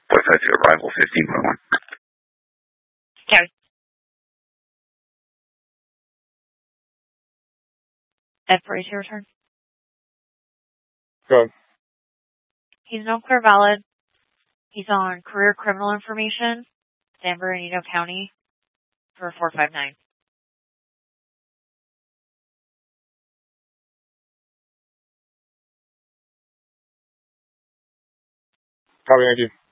West to arrival 15.1. Carry. Ed Brace, your return. Go. He's no clear valid. He's on career criminal information, San Bernardino County, for 459. Copy, thank you.